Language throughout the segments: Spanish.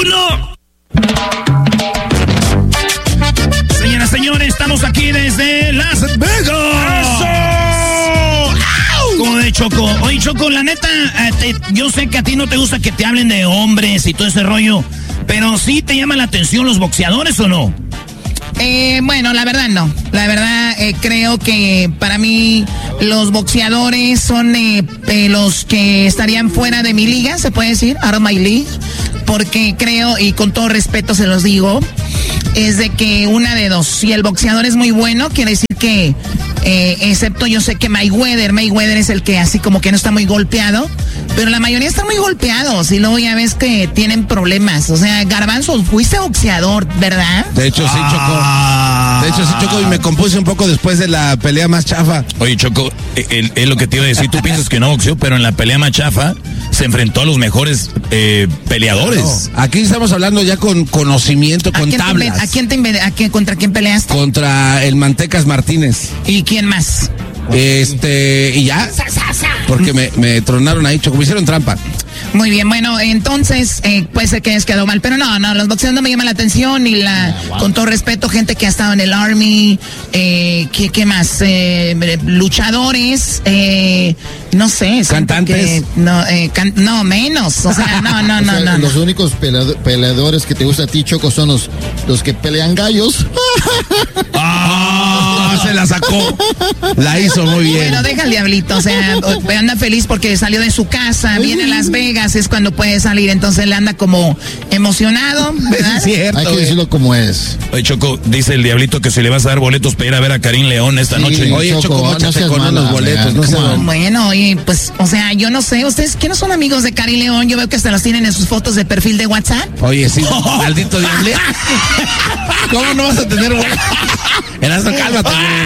1. Señoras, señores, estamos aquí desde Las Vegas. Como de Choco. Oye, Choco, la neta, yo sé que a ti no te gusta que te hablen de hombres y todo ese rollo, pero ¿sí te llama la atención los boxeadores o no? Bueno, la verdad no. La verdad creo que para mí los boxeadores son los que estarían fuera de mi liga, se puede decir, out of my league, porque creo, y con todo respeto se los digo, es de que una de dos, si el boxeador es muy bueno, quiere decir que, excepto yo sé que Mayweather es el que así como que no está muy golpeado, pero la mayoría están muy golpeados y luego ya ves que tienen problemas. O sea, Garbanzo, fuiste boxeador, ¿verdad? De hecho, sí, Choco, y me compuse un poco después de la pelea más chafa. Oye, Choco, es lo que te iba a decir, tú piensas que no boxeó, pero en la pelea más chafa se enfrentó a los mejores peleadores. No, aquí estamos hablando ya con conocimiento, con tablas. ¿Contra quién peleaste? Contra el Mantecas Martínez. ¿Y quién más? Y ya, porque me tronaron ahí, Choco, me hicieron trampa. Muy bien, bueno, entonces puede ser que hayas quedado mal, pero no, los boxeadores no me llaman la atención y con todo respeto, gente que ha estado en el Army, ¿qué más? Luchadores, no sé. ¿Cantantes? No, menos, o sea, no. Los únicos peleadores que te gusta a ti, Choco, son los que pelean gallos. Se la sacó. La hizo muy bien. Bueno, deja al diablito, o sea, anda feliz porque salió de su casa, viene a Las Vegas, es cuando puede salir, entonces le anda como emocionado, ¿verdad? Es cierto. Hay que decirlo como es. Oye, Choco, dice el diablito que si le vas a dar boletos para ir a ver a Karim León esta noche. Oye, Choco, no seas con los boletos, no seas. Bueno, y pues, o sea, yo no sé, ¿ustedes qué no son amigos de Karim León? Yo veo que hasta los tienen en sus fotos de perfil de WhatsApp. Oye, sí, maldito diablo. ¿Cómo no vas a tener boletos? Erasmo, cálmate.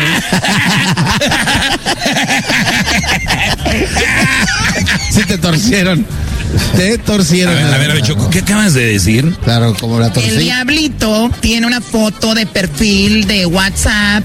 Sí te torcieron. A ver, Choco, ¿qué acabas de decir? Claro, como la torcí. El diablito tiene una foto de perfil de WhatsApp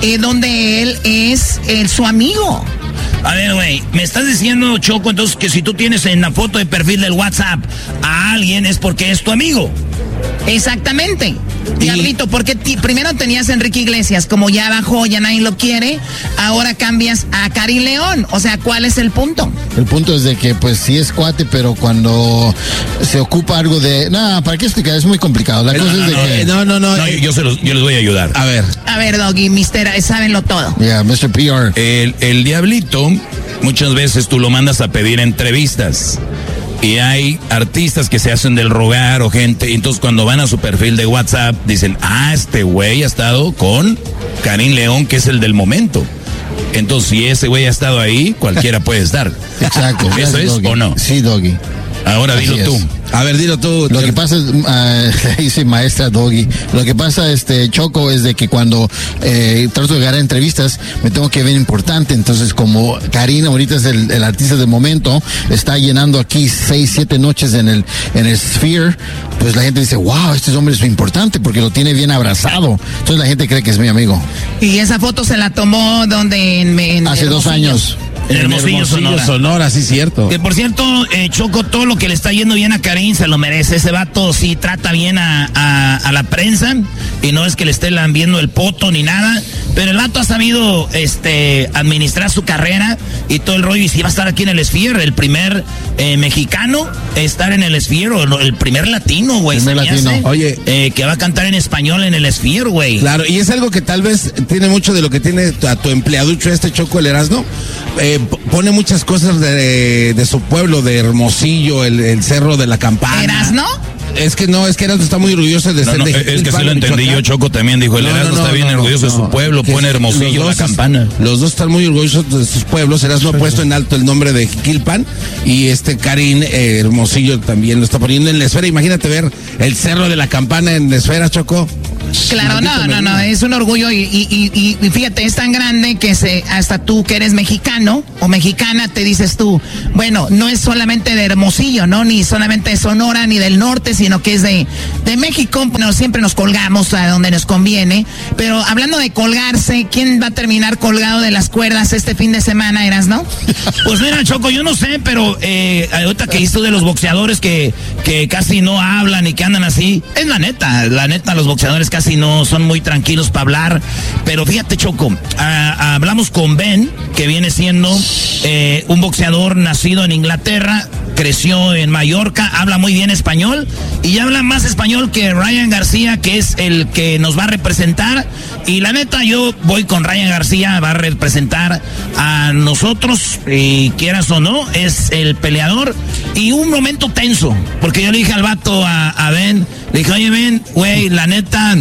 donde él es su amigo. A ver, güey, me estás diciendo, Choco, entonces que si tú tienes en la foto de perfil del WhatsApp a alguien es porque es tu amigo. Exactamente. Diablito, porque primero tenías a Enrique Iglesias, como ya bajó, ya nadie lo quiere, ahora cambias a Karim León. O sea, ¿cuál es el punto? El punto es de que, pues, sí es cuate, pero cuando se ocupa algo de... ¿para qué explicar? Es muy complicado. La cosa es de que... No, yo les voy a ayudar. A ver, Doggy, sábenlo todo. Yeah, Mr. PR. El diablito, muchas veces tú lo mandas a pedir entrevistas. Y hay artistas que se hacen del rogar o gente, y entonces cuando van a su perfil de WhatsApp dicen, este güey ha estado con Karim León, que es el del momento. Entonces, si ese güey ha estado ahí, cualquiera puede estar. Exacto. ¿Eso es Doggy. o no? Sí, Doggy. Ahora dilo tú. A ver, dilo tú. Lo que pasa es, dice maestra Doggy, lo que pasa, Choco, es de que cuando trato de ganar entrevistas, me tengo que ver importante. Entonces, como Karim ahorita es el artista del momento, está llenando aquí 6, 7 noches en el Sphere, pues la gente dice, wow, este hombre es importante porque lo tiene bien abrazado. Entonces la gente cree que es mi amigo. Y esa foto se la tomó donde hace 2 años. En Hermosillo, Sonora, sí, cierto. Que por cierto, Choco, todo lo que le está yendo bien a Karim se lo merece. Ese vato sí trata bien a la prensa y no es que le esté lambiendo el poto ni nada. Pero el vato ha sabido administrar su carrera y todo el rollo. Y si va a estar aquí en el Sphere, el primer mexicano estar en el Sphere, o el primer latino, güey. Oye, que va a cantar en español en el Sphere, güey. Claro, y es algo que tal vez tiene mucho de lo que tiene a tu empleaducho Choco, el Erasmo. Pone muchas cosas de su pueblo, de Hermosillo, el Cerro de la Campana. ¿Erasmo? Es que Erasmo está muy orgulloso de ser de es que sí lo entendí yo, Choco también dijo, el Erasmo está bien orgulloso de su pueblo, pone Hermosillo, la Campana. Los dos están muy orgullosos de sus pueblos. Erasmo ha puesto en alto el nombre de Jiquilpan y Karim Hermosillo también lo está poniendo en la esfera. Imagínate ver el Cerro de la Campana en la esfera, Choco. Claro, no, es un orgullo y fíjate, es tan grande que hasta tú que eres mexicano o mexicana te dices tú, bueno, no es solamente de Hermosillo, ¿no? Ni solamente de Sonora ni del norte, sino que es de México. Bueno, siempre nos colgamos a donde nos conviene, pero hablando de colgarse, ¿quién va a terminar colgado de las cuerdas este fin de semana, Erasno? Pues mira, Choco, yo no sé, pero ahorita que hizo de los boxeadores que casi no hablan y que andan así, es la neta, los boxeadores casi no son muy tranquilos para hablar, pero fíjate, Choco, hablamos con Ben, que viene siendo un boxeador nacido en Inglaterra, creció en Mallorca, habla muy bien español y habla más español que Ryan García, que es el que nos va a representar, y la neta yo voy con Ryan García, va a representar a nosotros, y quieras o no, es el peleador. Y un momento tenso, porque yo le dije al vato, a Ben, le dije, oye Ben, güey, la neta,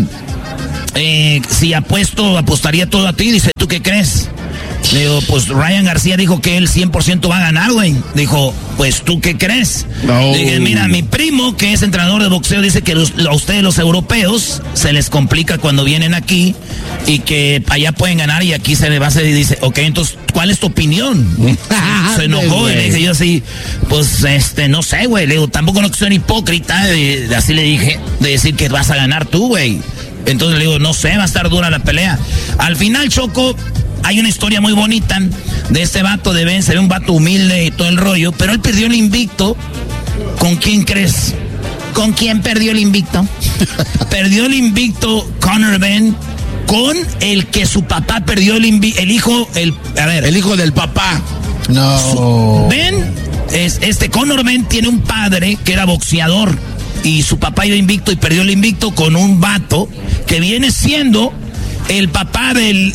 si apostaría todo a ti. Dice, ¿tú qué crees? Le digo, pues Ryan García dijo que él 100% va a ganar, güey. Dijo, pues ¿tú qué crees? No. Le dije, mira, mi primo, que es entrenador de boxeo, dice que a ustedes los europeos se les complica cuando vienen aquí y que allá pueden ganar y aquí se le va a hacer. Y dice, ok, entonces, ¿cuál es tu opinión? Se enojó y le dije yo así, pues no sé, güey. Le digo, tampoco no que soy hipócrita, así le dije, de decir que vas a ganar tú, güey. Entonces le digo, no sé, va a estar dura la pelea. Al final, Choco, hay una historia muy bonita de este vato de Ben. Se ve un vato humilde y todo el rollo, pero él perdió el invicto. ¿Con quién crees? ¿Con quién perdió el invicto? Perdió el invicto Conor Ben con el que su papá perdió el hijo del papá. No. Ben, Conor Ben tiene un padre que era boxeador y su papá iba invicto y perdió el invicto con un vato que viene siendo el papá del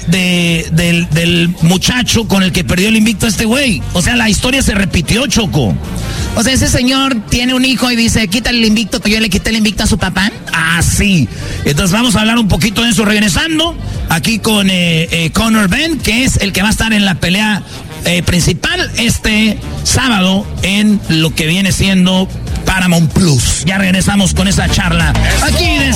muchacho con el que perdió el invicto este güey. O sea, la historia se repitió, Choco. O sea, ese señor tiene un hijo y dice, quítale el invicto, que yo le quité el invicto a su papá. Ah, sí. Entonces vamos a hablar un poquito de eso regresando aquí con Conor Ben, que es el que va a estar en la pelea principal este sábado en lo que viene siendo Paramount Plus. Ya regresamos con esa charla aquí de